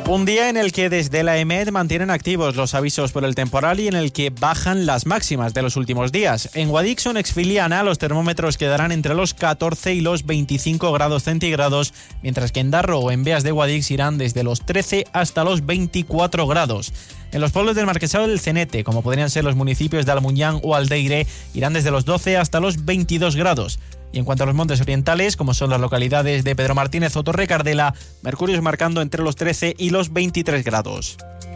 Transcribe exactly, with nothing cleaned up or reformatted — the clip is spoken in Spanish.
Un día en el que desde la EMET mantienen activos los avisos por el temporal y en el que bajan las máximas de los últimos días. En Guadix, en Exfiliana, los termómetros quedarán entre los catorce y los veinticinco grados centígrados, mientras que en Darro o en Beas de Guadix irán desde los trece hasta los veinticuatro grados. En los pueblos del Marquesado del Cenete, como podrían ser los municipios de Almuñán o Aldeire, irán desde los doce hasta los veintidós grados. Y en cuanto a los montes orientales, como son las localidades de Pedro Martínez o Torrecardela, mercurios marcando entre los trece y los veintitrés grados.